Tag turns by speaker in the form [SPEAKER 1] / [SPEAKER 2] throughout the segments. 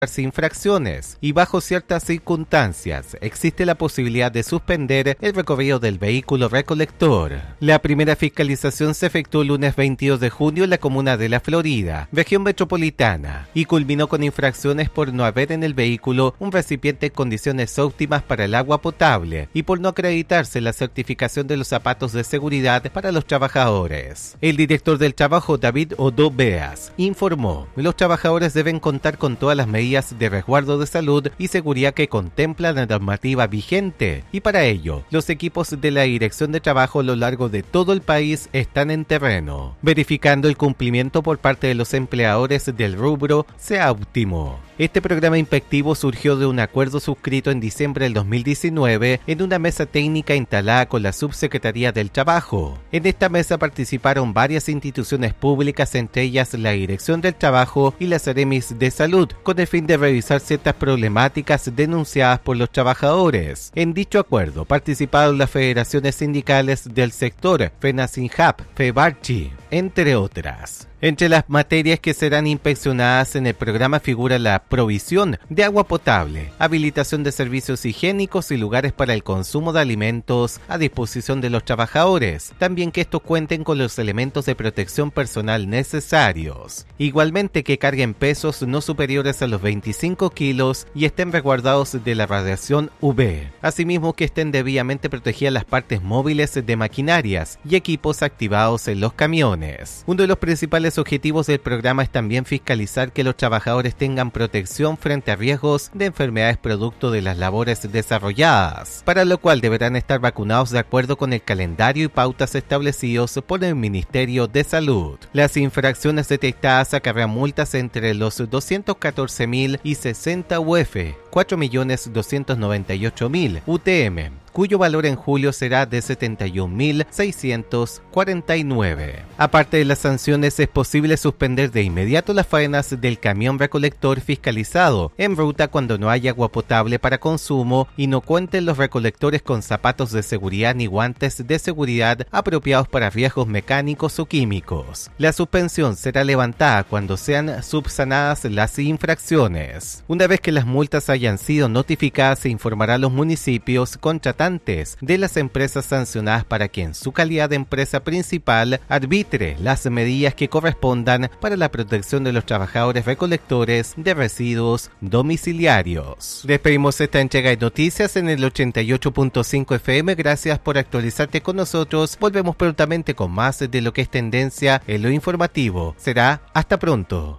[SPEAKER 1] infracciones y bajo ciertas circunstancias existe la posibilidad de suspender el recorrido del vehículo recolector. La primera fiscalización se efectuó el lunes 22 de junio en la comuna de La Florida, región metropolitana, y culminó con infracciones por no haber en el vehículo un recipiente en condiciones óptimas para el agua potable y por no acreditarse la certificación de los zapatos de seguridad para los trabajadores. El director del trabajo, David Odo Beas, informó: los trabajadores deben contar con todas las medidas de resguardo de salud y seguridad que contempla la normativa vigente, y para ello, los equipos de la Dirección de Trabajo a lo largo de todo el país están en terreno, verificando el cumplimiento por parte de los empleadores del rubro sea óptimo. Este programa inspectivo surgió de un acuerdo suscrito en diciembre del 2019 en una mesa técnica instalada con la Subsecretaría del Trabajo. En esta mesa participaron varias instituciones públicas, entre ellas la Dirección del Trabajo y las Seremis de Salud, con el fin de revisar ciertas problemáticas denunciadas por los trabajadores. En dicho acuerdo participaron las federaciones sindicales del sector, FENASINJAP, FEBARCHI, entre otras. Entre las materias que serán inspeccionadas en el programa figura la provisión de agua potable, habilitación de servicios higiénicos y lugares para el consumo de alimentos a disposición de los trabajadores, también que estos cuenten con los elementos de protección personal necesarios. Igualmente que carguen pesos no superiores a los 25 kilos y estén resguardados de la radiación UV. Asimismo que estén debidamente protegidas las partes móviles de maquinarias y equipos activados en los camiones. Uno de los principales objetivos del programa es también fiscalizar que los trabajadores tengan protección frente a riesgos de enfermedades producto de las labores desarrolladas, para lo cual deberán estar vacunados de acuerdo con el calendario y pautas establecidos por el Ministerio de Salud. Las infracciones detectadas acarrean multas entre los 214.000 y 60 UF, 4.298.000 UTM, cuyo valor en julio será de 71.649. Aparte de las sanciones, es posible suspender de inmediato las faenas del camión recolector fiscalizado en ruta cuando no haya agua potable para consumo y no cuenten los recolectores con zapatos de seguridad ni guantes de seguridad apropiados para riesgos mecánicos o químicos. La suspensión será levantada cuando sean subsanadas las infracciones. Una vez que las multas hayan sido notificadas, se informará a los municipios contratantes de las empresas sancionadas para que en su calidad de empresa principal arbitre las medidas que correspondan para la protección de los trabajadores recolectores de residuos domiciliarios. Despedimos esta entrega de noticias en el 88.5 FM. Gracias por actualizarte con nosotros. Volvemos prontamente con más de lo que es tendencia en lo informativo. Será hasta pronto.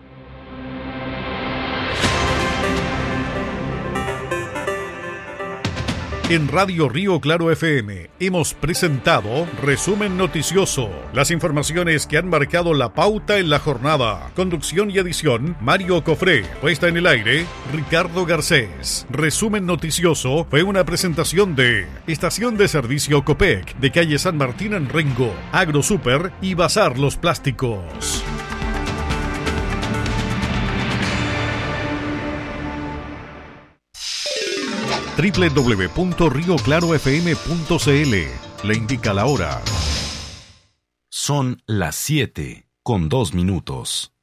[SPEAKER 2] En Radio Río Claro FM hemos presentado Resumen Noticioso, las informaciones que han marcado la pauta en la jornada. Conducción y edición, Mario Cofré. Puesta en el aire, Ricardo Garcés. Resumen Noticioso fue una presentación de Estación de Servicio Copec, de calle San Martín en Rengo, AgroSuper y Bazar Los Plásticos. www.rioclarofm.cl le indica la hora.
[SPEAKER 3] Son las 7:02.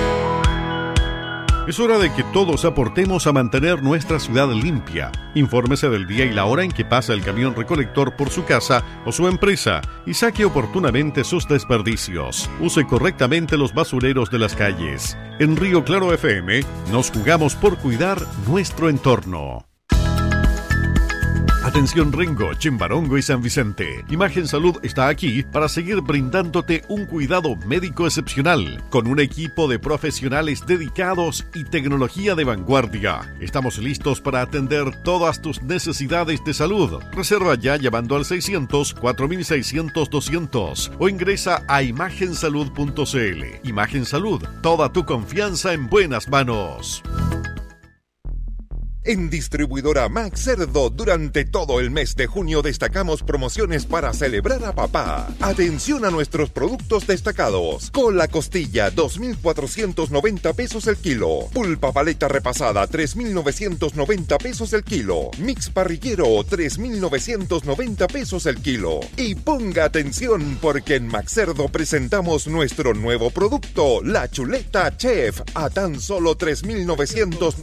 [SPEAKER 2] Es hora de que todos aportemos a mantener nuestra ciudad limpia. Infórmese del día y la hora en que pasa el camión recolector por su casa o su empresa y saque oportunamente sus desperdicios. Use correctamente los basureros de las calles. En Río Claro FM nos jugamos por cuidar nuestro entorno. Atención Rengo, Chimbarongo y San Vicente. Imagen Salud está aquí para seguir brindándote un cuidado médico excepcional, con un equipo de profesionales dedicados y tecnología de vanguardia. Estamos listos para atender todas tus necesidades de salud. Reserva ya llamando al 600-4600-200 o ingresa a imagensalud.cl. Imagen Salud, toda tu confianza en buenas manos.
[SPEAKER 4] En Distribuidora Max Cerdo, durante todo el mes de junio destacamos promociones para celebrar a papá. Atención a nuestros productos destacados. Cola costilla, 2.490 pesos el kilo. Pulpa paleta repasada, 3.990 pesos el kilo. Mix parrillero, 3.990 pesos el kilo. Y ponga atención porque en Max Cerdo presentamos nuestro nuevo producto, la chuleta Chef, a tan solo 3.900